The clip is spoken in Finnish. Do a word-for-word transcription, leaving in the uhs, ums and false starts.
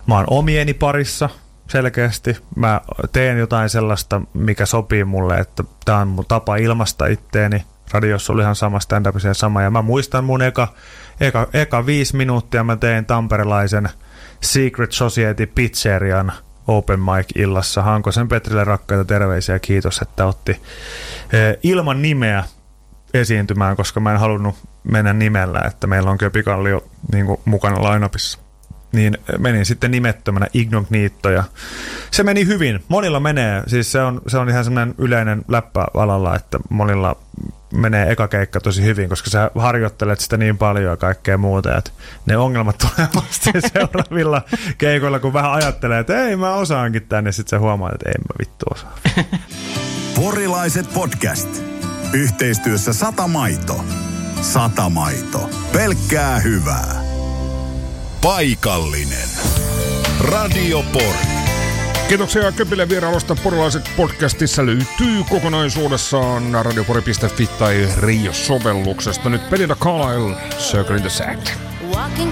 Mä oon omieni parissa selkeästi. Mä teen jotain sellaista, mikä sopii mulle, että tää on mun tapa ilmaista itteeni. Radiossa oli ihan sama, stand-upissa sama. Ja mä muistan mun eka, eka, eka viisi minuuttia mä tein tamperelaisen Secret Society Pizzerian Open Mic-illassa. Hankosen Petrille rakkaita terveisiä ja kiitos, että otti eh, ilman nimeä esiintymään, koska mä en halunnut mennä nimellä, että meillä on Köpikallio niin kuin mukana line-upissa. Niin menin sitten nimettömänä Ignognito ja se meni hyvin. Monilla menee, siis se on, se on ihan semmoinen yleinen läppä alalla, että monilla menee eka keikka tosi hyvin, koska sä harjoittelet sitä niin paljon ja kaikkea muuta, että ne ongelmat tulee vasta seuraavilla keikoilla, kun vähän ajattelee, että ei mä osaankin tänne, sitten sä huomaat, että ei mä vittu osaa. Porilaiset podcast. Yhteistyössä Satamaito. Satamaito. Pelkkää hyvää. Paikallinen. Radio Pori. Kiitoksia Köpille vierailusta. Porilaiset podcastissa löytyy kokonaisuudessaan radiopori piste fi tai Rio-sovelluksesta. Nyt Belinda Carlisle, Circle in the Sand.